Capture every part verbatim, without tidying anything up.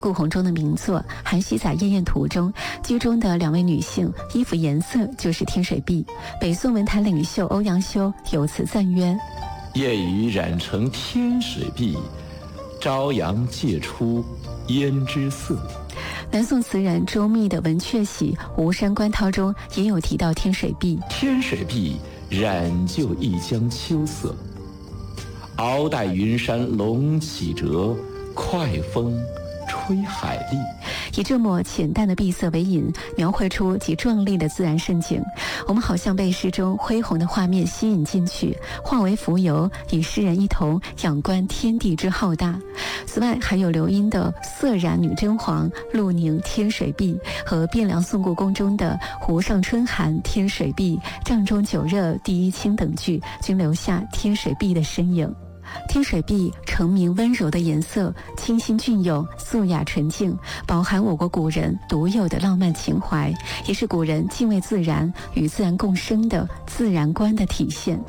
顾闳中的名作《韩熙载夜宴图》中，剧中的两位女性衣服颜色就是天水碧。北宋文坛领袖欧阳修有词赞曰：“ 夜雨染成天水碧，朝阳借出胭脂色。” 南宋词人周密的《文阙喜·吴山关涛》中也有提到天水碧：“ 天水碧，染就一江秋色。鳌带云山龙起折，快风吹海丽。” 以这抹浅淡的碧色为引，描绘出极壮丽的自然盛景，我们好像被诗中恢宏的画面吸引进去，化为浮游，与诗人一同仰观天地之浩大。此外，还有刘因的《色染女真黄》、陆宁《天水碧》和汴梁宋故宫中的《湖上春寒天水碧》、帐中酒热第一清等句，均留下天水碧的身影。天水碧澄明温柔的颜色，清新隽永，素雅纯净，饱含我国古人独有的浪漫情怀，也是古人敬畏自然、与自然共生的自然观的体现。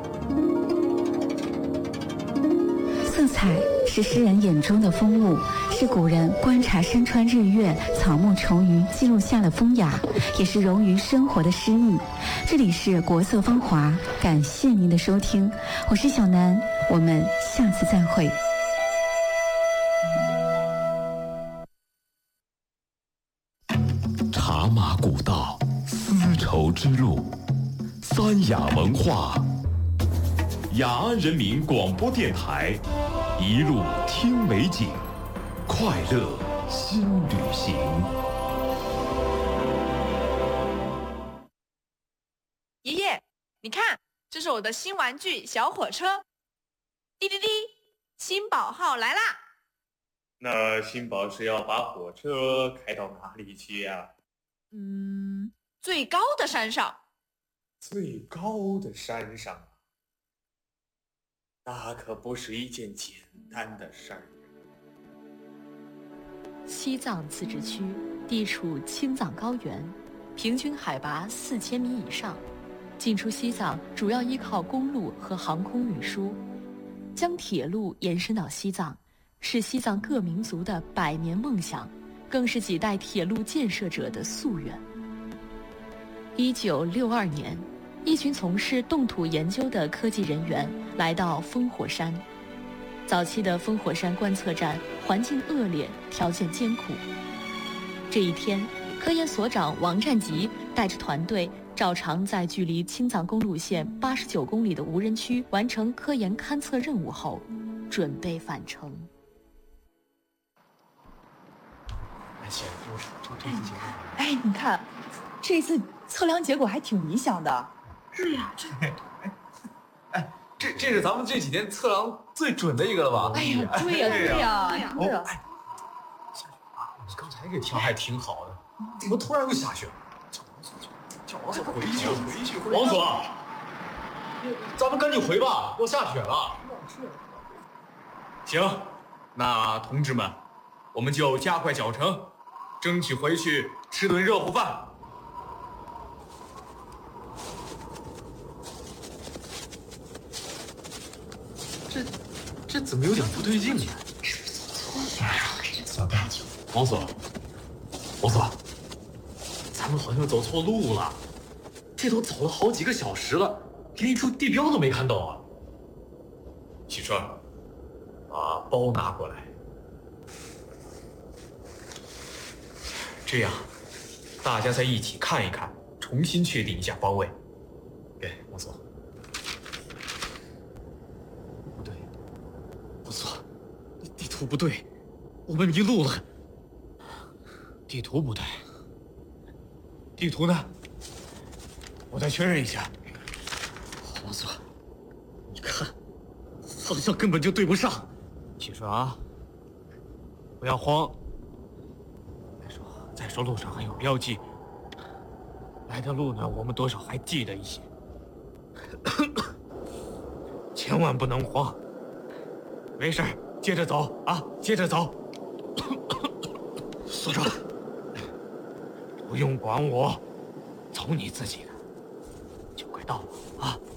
色彩是诗人眼中的风物，是古人观察山川日月、草木虫鱼记录下的风雅，也是融于生活的诗意。这里是国色芳华，感谢您的收听，我是小南，我们下次再会。 茶马古道，丝绸之路，三雅文化，雅安人民广播电台，一路听美景，快乐新旅行。 爷爷，你看，这是我的新玩具小火车。滴滴滴，新宝号来啦！ 那新宝是要把火车开到哪里去呀？ 嗯，最高的山上。 最高的山上啊，那可不是一件简单的事儿。 西藏自治区地处青藏高原，平均海拔四千米以上。进出西藏主要依靠公路和航空运输，将铁路延伸到西藏，是西藏各民族的百年梦想，更是几代铁路建设者的夙愿。一九六二年，一群从事冻土研究的科技人员来到烽火山。早期的烽火山观测站环境恶劣，条件艰苦。这一天，科研所长王占吉带着团队照常在距离青藏公路线八十九公里的无人区完成科研勘测任务后，准备返程。 哎，你看，这次测量结果还挺理想的。 对呀，这， 哎，这这是咱们这几天测量最准的一个了吧？ 哎呀，对呀，对呀，对呀。 哦，哎，下雪啊！你刚才这天还挺好的，怎么突然又下雪了？叫王所回去，回去，回去！王所，咱们赶紧回吧，要下雪了。 行，那同志们，我们就加快脚程，争取回去吃顿热乎饭。 这这怎么有点不对劲呢？哎呀，算了，王所，王所。咱们好像走错路了，这都走了好几个小时了，连一处地标都没看到啊！ 启川，把包拿过来。这样，大家再一起看一看，重新确定一下方位。 给王所。不对，王所，地图不对，我们迷路了。地图不对。地图呢？我再确认一下。王所，你看，方向根本就对不上。启顺啊，不要慌。再说，再说路上还有标记，来的路呢，我们多少还记得一些。千万不能慌。没事，接着走啊，接着走。所长。不用管我，走你自己的，就快到了啊！